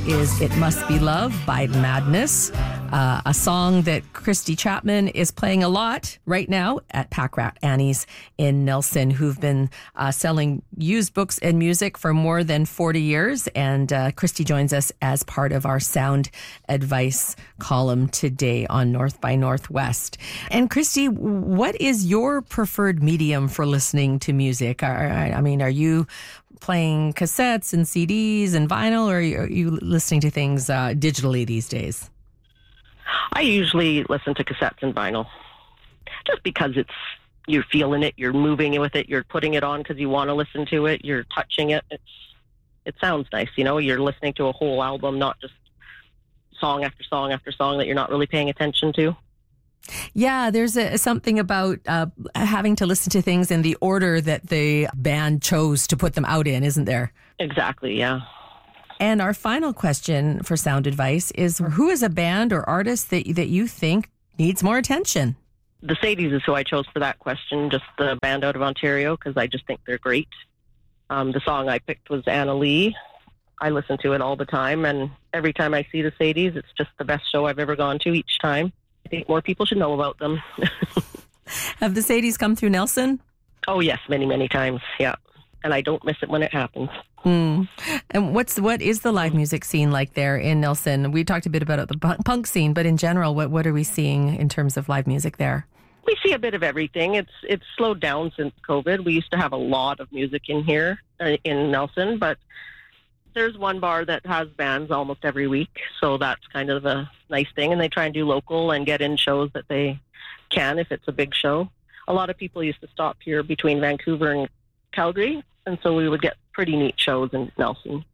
is It Must Be Love by Madness, a song that Christy Chapman is playing a lot right now at Pack Rat Annie's in Nelson, who've been selling used books and music for more than 40 years. And Christy joins us as part of our sound advice column today on North by Northwest. And Christy, what is your preferred medium for listening to music? Are you playing cassettes and CDs and vinyl, or are you listening to things digitally these days? I usually listen to cassettes and vinyl just because you're feeling it, you're moving with it, you're putting it on because you want to listen to it, you're touching it. It sounds nice, you're listening to a whole album, not just song after song after song that you're not really paying attention to. Yeah, there's something about having to listen to things in the order that the band chose to put them out in, isn't there? Exactly, yeah. And our final question for sound advice is, who is a band or artist that you think needs more attention? The Sadies is who I chose for that question, just the band out of Ontario, because I just think they're great. The song I picked was Anna Lee. I listen to it all the time, and every time I see the Sadies, it's just the best show I've ever gone to each time. I think more people should know about them. Have the Sadies come through Nelson? Oh, yes, many, many times, yeah. And I don't miss it when it happens. Mm. And what is the live music scene like there in Nelson? We talked a bit about the punk scene, but in general, what are we seeing in terms of live music there? We see a bit of everything. It's slowed down since COVID. We used to have a lot of music in here in Nelson, but there's one bar that has bands almost every week, so that's kind of a nice thing. And they try and do local and get in shows that they can if it's a big show. A lot of people used to stop here between Vancouver and Calgary, and so we would get pretty neat shows in Nelson.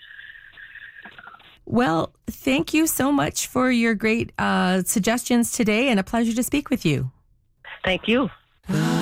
Well, thank you so much for your great suggestions today, and a pleasure to speak with you. Thank you.